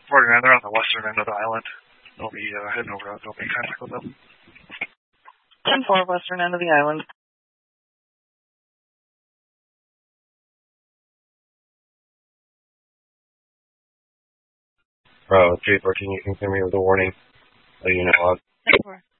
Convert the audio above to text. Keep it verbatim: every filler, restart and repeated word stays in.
forty-nine, they're on the western end of the island. They'll be uh, heading over. They'll be in contact with them. ten four, western end of the island. Bro, three four, can you confirm me with a warning? So you know, uh, ten four.